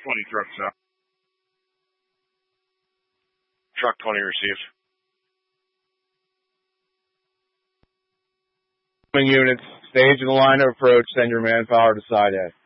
20 truck south. Truck 20 received. Units, stage in the line of approach, send your manpower to side A.